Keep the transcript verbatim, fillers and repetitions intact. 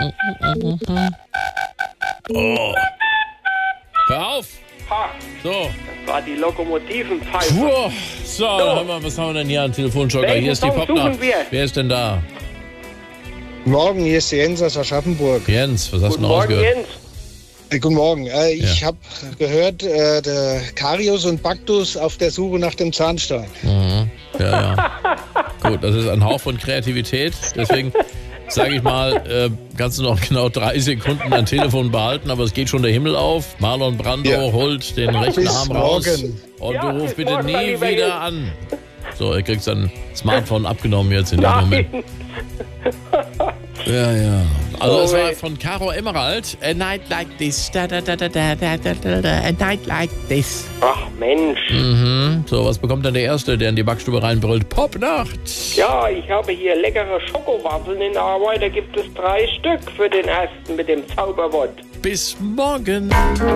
Oh. Hör auf! Ha, So. das war die Lokomotivenpfeife. Puh. So, dann haben wir, was haben wir denn hier an Telefonjoker? Welchen Hier ist die Song Popner. suchen wir? Wer ist denn da? Morgen, hier ist Jens aus Aschaffenburg. Jens, was hast Guten du noch Morgen, rausgehört? Jens. Äh, guten Morgen. Äh, ich Ja. habe gehört, äh, der Karius und Baktus auf der Suche nach dem Zahnstein. Mhm. Ja, ja. Gut, das ist ein Hauch von Kreativität. Deswegen sage ich mal, äh, kannst du noch genau drei Sekunden dein Telefon behalten, aber es geht schon der Himmel auf. Marlon Brando Ja. holt den rechten Bis Arm raus. morgen. Und Ja, du rufst bis bitte morgen, mein nie lieber wieder Jens. an. So, er kriegt sein Smartphone abgenommen jetzt in dem Moment. Nein. Ja, ja. Also Oh, es war wait. von Caro Emerald. A night like this. Da, da, da, da, da, da, da, da, da. A night like this. Ach Mensch. Mhm. So, was bekommt dann der Erste, der in die Backstube reinbrüllt? Popnacht. Ja, ich habe hier leckere Schokowaffeln in der Arbeit. Da gibt es drei Stück für den ersten mit dem Zauberwort. Bis morgen.